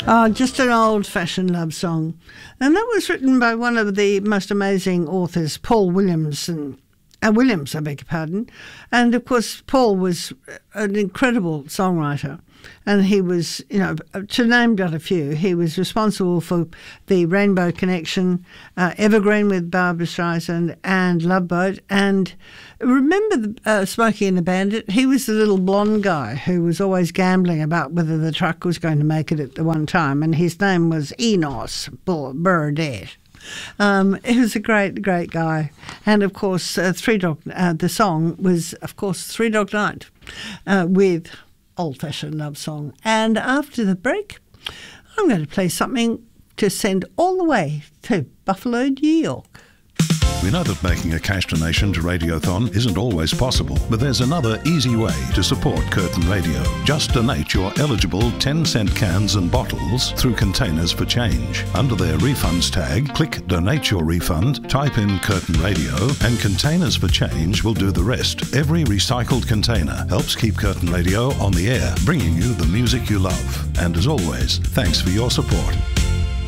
Just an old-fashioned love song. And that was written by one of the most amazing authors, Paul Williams, Williams, I beg your pardon. And, of course, Paul was an incredible songwriter. And he was, to name but a few, he was responsible for the Rainbow Connection, Evergreen with Barbra Streisand, and Love Boat. And remember Smokey and the Bandit? He was the little blonde guy who was always gambling about whether the truck was going to make it at the one time. And his name was Enos Burdett. He was a great, great guy. And, of course, the song was, of course, Three Dog Night with Old-Fashioned Love Song. And after the break, I'm going to play something to send all the way to Buffalo, New York. We know that making a cash donation to Radiothon isn't always possible, but there's another easy way to support Curtin Radio. Just donate your eligible 10-cent cans and bottles through Containers for Change. Under their refunds tag, click Donate Your Refund, type in Curtin Radio, and Containers for Change will do the rest. Every recycled container helps keep Curtin Radio on the air, bringing you the music you love. And as always, thanks for your support.